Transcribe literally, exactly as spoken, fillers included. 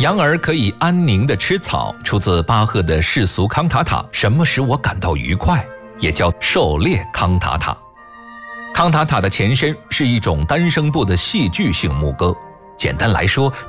羊儿可以安宁地吃草，出自巴赫的世俗康塔塔。什么使我感到愉快？也叫狩猎康塔塔。康塔塔的前身是一种单声部的戏剧性牧歌，简单来说，